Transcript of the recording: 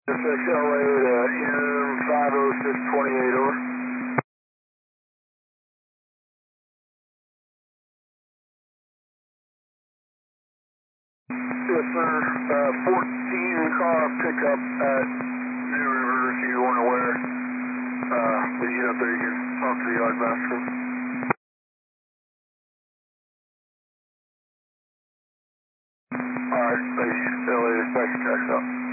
SXLA to M50628 over. Yes, sir. 14 car pickup at New River, if you weren't aware. When you get up there, you can talk to the yard master. Alright, thanks. LA dispatch checks out.